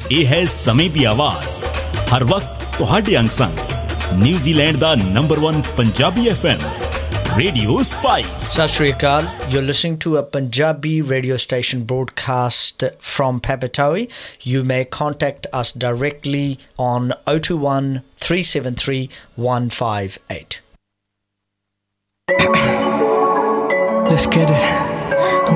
ਇਹ ਹੈ ਸਮੇਂ ਦੀ ਆਵਾਜ਼ ਹਰ ਵਕਤ ਤੁਹਾਡੇ ਅੰਗ ਸੰਗ New Zealand the number 1 Punjabi FM Radio Spice. Sat Sri Akal, you're listening to a Punjabi radio station broadcast from Papatoe. You may contact us directly on 021 373 158. Let's get it.